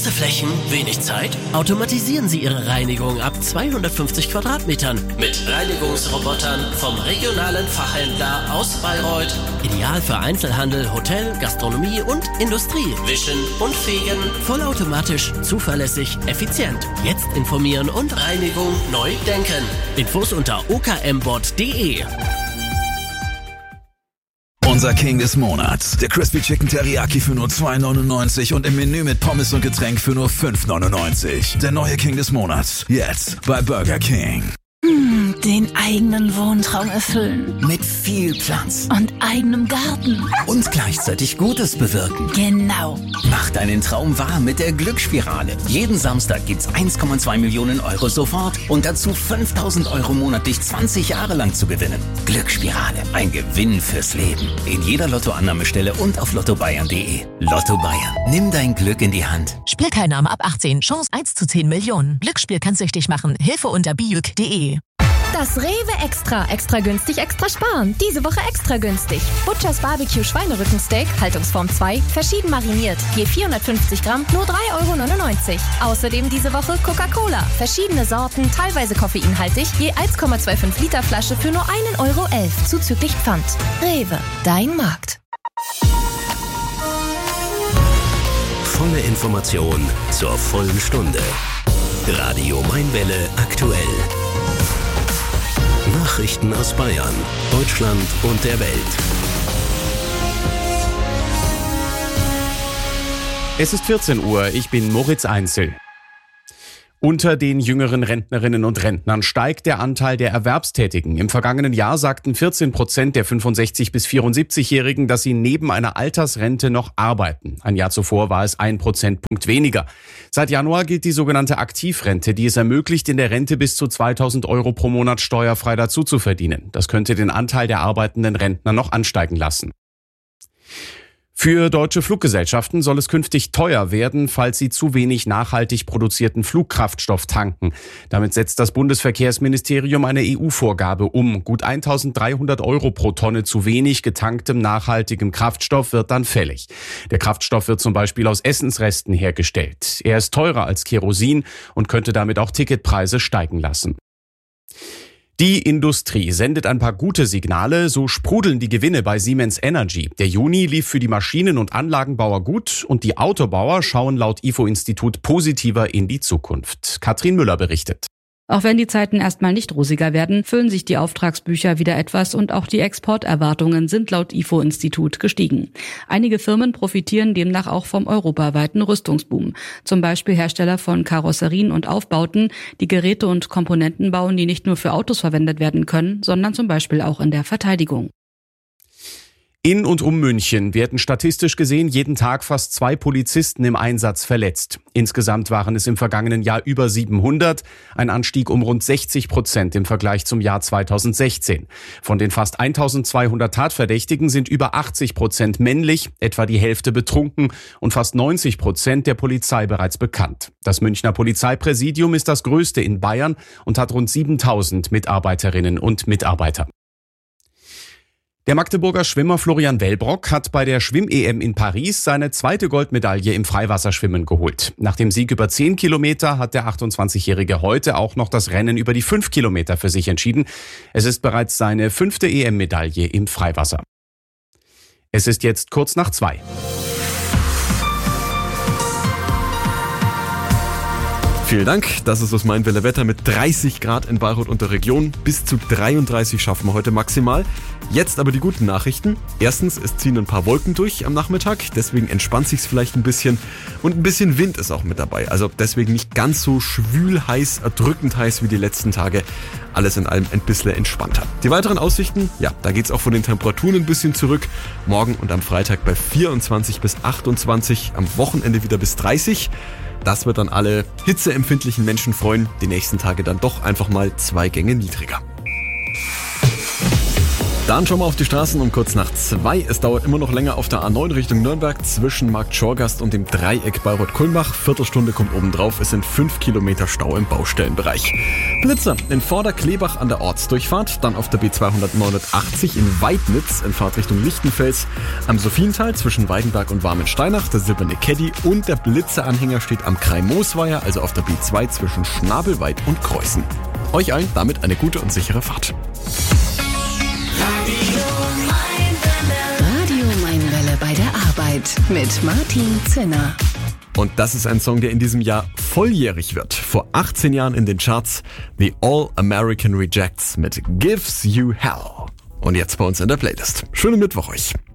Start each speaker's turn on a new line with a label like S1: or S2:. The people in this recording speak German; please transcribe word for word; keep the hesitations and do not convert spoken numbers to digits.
S1: Große Flächen, wenig Zeit? Automatisieren Sie Ihre Reinigung ab zweihundertfünfzig Quadratmetern mit Reinigungsrobotern vom regionalen Fachhändler aus Bayreuth. Ideal für Einzelhandel, Hotel, Gastronomie und Industrie. Wischen und fegen, vollautomatisch, zuverlässig, effizient. Jetzt informieren und Reinigung neu denken. Infos unter o k m bot punkt d e.
S2: Unser King des Monats. Der Crispy Chicken Teriyaki für nur zwei neunundneunzig und im Menü mit Pommes und Getränk für nur fünf neunundneunzig. Der neue King des Monats. Jetzt bei Burger King.
S3: Mmh, den eigenen Wohntraum erfüllen.
S4: Mit viel Platz.
S3: Und eigenem Garten.
S4: Und gleichzeitig Gutes bewirken.
S3: Genau.
S4: Mach deinen Traum wahr mit der Glücksspirale. Jeden Samstag gibt's eins Komma zwei Millionen Euro sofort und dazu fünftausend Euro monatlich zwanzig Jahre lang zu gewinnen. Glücksspirale. Ein Gewinn fürs Leben. In jeder Lottoannahmestelle und auf lotto bayern punkt d e. Lotto Bayern. Nimm dein Glück in die Hand.
S5: Spielteilnahme ab achtzehn. Chance eins zu zehn Millionen. Glücksspiel kann süchtig machen. Hilfe unter bijuk punkt d e.
S6: Das Rewe Extra. Extra günstig, extra sparen. Diese Woche extra günstig. Butchers Barbecue Schweinerückensteak, Haltungsform zwei, verschieden mariniert. Je vierhundertfünfzig Gramm, nur drei Euro neunundneunzig. Außerdem diese Woche Coca-Cola. Verschiedene Sorten, teilweise koffeinhaltig, je eins Komma fünfundzwanzig Liter Flasche für nur ein Euro elf, zuzüglich Pfand. Rewe, dein Markt.
S1: Volle Information zur vollen Stunde. Radio Mainwelle aktuell. Nachrichten aus Bayern, Deutschland und der Welt.
S7: Es ist vierzehn Uhr, ich bin Moritz Einzel. Unter den jüngeren Rentnerinnen und Rentnern steigt der Anteil der Erwerbstätigen. Im vergangenen Jahr sagten vierzehn Prozent der fünfundsechzig- bis vierundsiebzigjährigen, dass sie neben einer Altersrente noch arbeiten. Ein Jahr zuvor war es ein Prozentpunkt weniger. Seit Januar gilt die sogenannte Aktivrente, die es ermöglicht, in der Rente bis zu zweitausend Euro pro Monat steuerfrei dazu zu verdienen. Das könnte den Anteil der arbeitenden Rentner noch ansteigen lassen. Für deutsche Fluggesellschaften soll es künftig teuer werden, falls sie zu wenig nachhaltig produzierten Flugkraftstoff tanken. Damit setzt das Bundesverkehrsministerium eine E U-Vorgabe um. Gut eintausenddreihundert Euro pro Tonne zu wenig getanktem nachhaltigem Kraftstoff wird dann fällig. Der Kraftstoff wird zum Beispiel aus Essensresten hergestellt. Er ist teurer als Kerosin und könnte damit auch Ticketpreise steigen lassen. Die Industrie sendet ein paar gute Signale, so sprudeln die Gewinne bei Siemens Energy. Der Juni lief für die Maschinen- und Anlagenbauer gut und die Autobauer schauen laut I F O-Institut positiver in die Zukunft. Katrin Müller berichtet.
S8: Auch wenn die Zeiten erstmal nicht rosiger werden, füllen sich die Auftragsbücher wieder etwas und auch die Exporterwartungen sind laut I F O-Institut gestiegen. Einige Firmen profitieren demnach auch vom europaweiten Rüstungsboom. Zum Beispiel Hersteller von Karosserien und Aufbauten, die Geräte und Komponenten bauen, die nicht nur für Autos verwendet werden können, sondern zum Beispiel auch in der Verteidigung.
S7: In und um München werden statistisch gesehen jeden Tag fast zwei Polizisten im Einsatz verletzt. Insgesamt waren es im vergangenen Jahr über siebenhundert, ein Anstieg um rund sechzig Prozent im Vergleich zum Jahr zweitausendsechzehn. Von den fast eintausendzweihundert Tatverdächtigen sind über achtzig Prozent männlich, etwa die Hälfte betrunken und fast neunzig Prozent der Polizei bereits bekannt. Das Münchner Polizeipräsidium ist das größte in Bayern und hat rund siebentausend Mitarbeiterinnen und Mitarbeiter. Der Magdeburger Schwimmer Florian Wellbrock hat bei der Schwimm-E M in Paris seine zweite Goldmedaille im Freiwasserschwimmen geholt. Nach dem Sieg über zehn Kilometer hat der achtundzwanzigjährige heute auch noch das Rennen über die fünf Kilometer für sich entschieden. Es ist bereits seine fünfte E M-Medaille im Freiwasser. Es ist jetzt kurz nach zwei.
S9: Vielen Dank. Das ist das Mainwelle Wetter mit dreißig Grad in Bayreuth und der Region. Bis zu dreiunddreißig schaffen wir heute maximal. Jetzt aber die guten Nachrichten. Erstens, es ziehen ein paar Wolken durch am Nachmittag. Deswegen entspannt sich's vielleicht ein bisschen. Und ein bisschen Wind ist auch mit dabei. Also deswegen nicht ganz so schwül heiß, erdrückend heiß wie die letzten Tage. Alles in allem ein bisschen entspannter. Die weiteren Aussichten, ja, da geht's auch von den Temperaturen ein bisschen zurück. Morgen und am Freitag bei vierundzwanzig bis achtundzwanzig. Am Wochenende wieder bis dreißig. Das wird dann alle hitzeempfindlichen Menschen freuen. Die nächsten Tage dann doch einfach mal zwei Gänge niedriger. Dann schauen wir auf die Straßen um kurz nach zwei. Es dauert immer noch länger auf der A neun Richtung Nürnberg zwischen Markt Schorgast und dem Dreieck Bayreuth-Kulmbach. Viertelstunde kommt obendrauf. Es sind fünf Kilometer Stau im Baustellenbereich. Blitzer in Vorderklebach an der Ortsdurchfahrt, dann auf der B zweihundertneunundachtzig in Weidnitz in Fahrtrichtung Lichtenfels, am Sophiental zwischen Weidenberg und Warmensteinach, der silberne Caddy und der Blitzeranhänger steht am Krei-Moosweiher, also auf der B zwei zwischen Schnabelweit und Kreuzen. Euch allen damit eine gute und sichere Fahrt.
S3: Radio Mainwelle bei der Arbeit mit Martin Zinner.
S9: Und das ist ein Song, der in diesem Jahr volljährig wird. Vor achtzehn Jahren in den Charts The All American Rejects mit Gives You Hell. Und jetzt bei uns in der Playlist. Schönen Mittwoch euch.